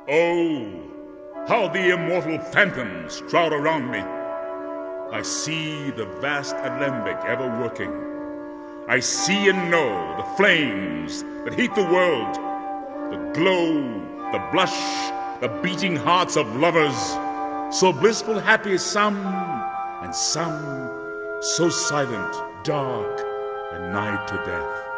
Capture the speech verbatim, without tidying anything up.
Oh, how the immortal phantoms crowd around me. I see the vast alembic ever working. I see and know the flames that heat the world, the glow, the blush, the beating hearts of lovers, so blissful, happy some, and some so silent, dark, and nigh to death.